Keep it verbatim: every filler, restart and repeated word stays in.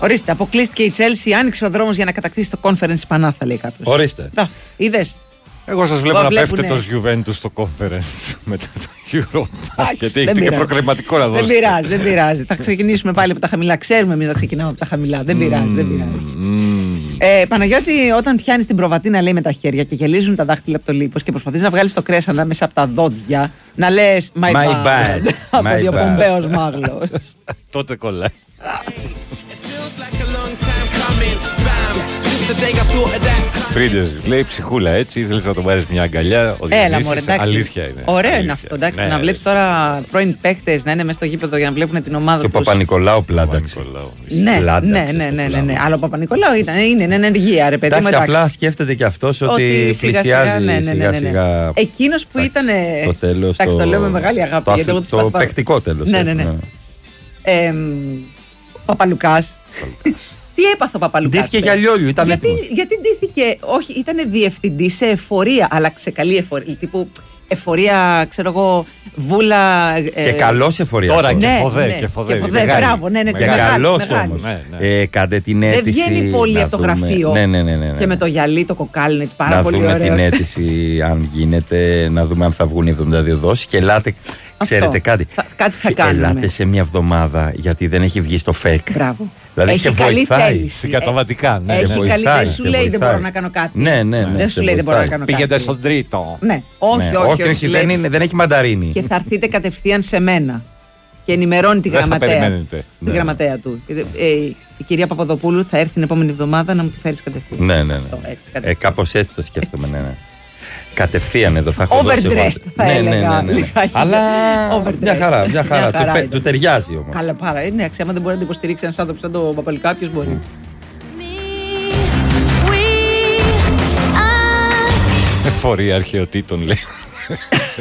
Ορίστε, αποκλείστηκε η Chelsea, άνοιξε ο δρόμος για να κατακτήσει το conference πανά, θα λέει κάποιος. Ορίστε. Είδες. Εγώ σας βλέπω Ω, να βλέπουνε... πέφτετε ως Juventus στο conference μετά το Euro. Γιατί έχετε πειράζει. και προκριματικό να δώσετε. Δεν πειράζει, δεν πειράζει. Θα ξεκινήσουμε πάλι από τα χαμηλά. Ξέρουμε εμείς να ξεκινάμε από τα χαμηλά. Δεν πειράζει, mm, δεν πειράζει. Mm. Ε, Παναγιώτη, όταν πιάνεις την προβατίνα, λέει, με τα χέρια και γελίζουν τα δάχτυλα από το λίπος και προσπαθείς να βγάλεις το κρέας ανάμεσα από τα δόντια, να λες My, my bad, bad. από δύο Πομπέος Μάγλος. Τότε κολλάει. Πρίντες, λέει ψυχούλα, έτσι, ήθελες να το πάρεις μια αγκαλιά. Έλα μωρέ, εντάξει. Αλήθεια είναι. Ωραίο αλήθεια. είναι αυτό, εντάξει. Ναι, να βλέπεις ναι. τώρα πρώην παίκτες να είναι μέσα στο γήπεδο για να βλέπουν την ομάδα τους. Και ο Παπα-Νικολάου πλάνταξε. Ναι, ναι, ναι, ναι, ναι, ναι, ναι. Αλλά ο Παπα-Νικολάου ήταν, είναι, είναι ενεργεία, ρε παιδί. Εντάξει, απλά σκέφτεται και αυτός ότι πλησιάζει σιγά-σιγά. Εκείνος που ήταν. Το τέλος. Εντάξει, το λέω με μεγάλη αγάπη. Το παικτικό τέλος. Ναι, ναι, ναι. Παπαλουκάς. Τι έπαθε ο Παπαλουκάς? Ντύθηκε για λιόλιου, ήταν γιατί, έτοιμος. γιατί ντύθηκε, όχι, ήταν διευθυντή σε εφορία, αλλά σε καλή εφορία. Τύπου εφορία, ξέρω εγώ, βούλα. Και ε, καλός εφορία. Τώρα ναι, και φοδέ. Ναι, και φοδέ, και φοδέ μπράβο, ναι, ναι, και καλός όμως. Ναι, ναι. Ε, κάντε την αίτηση. Δεν βγαίνει πολύ από το γραφείο. Ναι, ναι, ναι, ναι, ναι. Και με το γυαλί, το κοκάλινο, έτσι πάρα να πολύ ωραίος. ωραίος. Να δούμε την αίτηση, αν γίνεται, να δούμε αν θα βγουν οι εβδομήντα δύο δόσεις. Και ελάτε, ξέρετε κάτι. Θα, κάτι θα κάνουμε. Ελάτε σε μια εβδομάδα, γιατί δεν έχει βγει στο φεκ. Μπράβο. Δηλαδή έχει σε βοηθάει. Συγκαταβατικά, ναι. Έχει βοηθάει, καλή, δεν σου λέει βοηθάει. δεν μπορώ να κάνω κάτι. Ναι, ναι, ναι. Δεν σου λέει δεν μπορώ να κάνω κάτι. Πήγαινε στον τρίτο. Ναι, όχι, ναι, όχι, όχι, όχι δεν, είναι, δεν έχει μανταρίνη. Και θα έρθετε κατευθείαν σε μένα. Και ενημερώνει τη γραμματέα. Τη ναι. γραμματέα του. Ε, ε, η κυρία Παπαδοπούλου θα έρθει την επόμενη εβδομάδα να μου τη φέρει κατευθείαν. Ναι, ναι, ναι. Αυτό, έτσι, ε, κάπως έτσι το σκέφτομαι, ναι, ναι. Κατευθείαν εδώ θα έχω δώσει. Overdressed θα ναι, έλεγα. Ναι, ναι, ναι. Αλλά μια χαρά, μια χαρά. Του, πε, του ταιριάζει όμως. Καλά, πάρα. Ναι, άμα δεν μπορεί να την υποστηρίξει ένας άνθρωπος σαν τον Παπαλουκά, ποιος μπορεί. Εφορία αρχαιοτήτων, λέει.